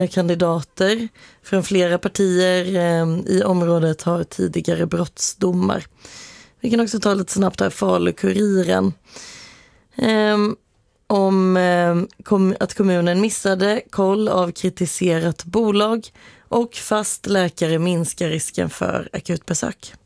kandidater från flera partier i området har tidigare brottsdomar. Vi kan också ta lite snabbt här Falu-Kuriren. Om att kommunen missade koll av kritiserat bolag och fast läkare minskar risken för akutbesök.